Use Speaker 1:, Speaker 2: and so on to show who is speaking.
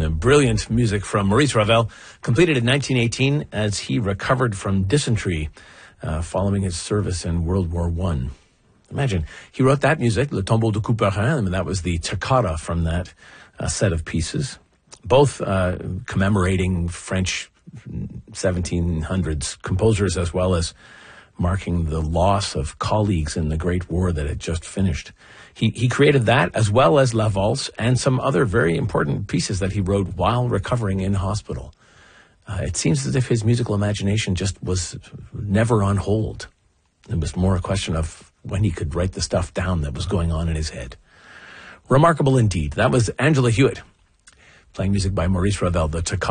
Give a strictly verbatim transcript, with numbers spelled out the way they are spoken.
Speaker 1: The brilliant music from Maurice Ravel, completed in nineteen eighteen as he recovered from dysentery uh, following his service in World War One. Imagine, he wrote that music, Le Tombeau de Couperin, and that was the toccata from that uh, set of pieces, both uh, commemorating French seventeen hundreds composers as well as marking the loss of colleagues in the Great War that had just finished. He he created that as well as La Valse and some other very important pieces that he wrote while recovering in hospital. Uh, it seems as if his musical imagination just was never on hold. It was more a question of when he could write the stuff down that was going on in his head. Remarkable indeed. That was Angela Hewitt playing music by Maurice Ravel, the Toccata.